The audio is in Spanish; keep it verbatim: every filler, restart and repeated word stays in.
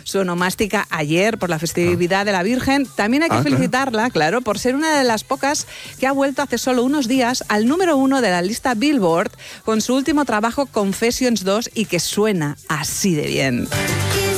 su onomástica ayer por la festividad ah. de la Virgen. También hay que ah, felicitarla, claro. claro, por ser una de las pocas que ha vuelto hace solo unos días al número uno de la lista Billboard con su último trabajo Confessions dos y que suena así de bien.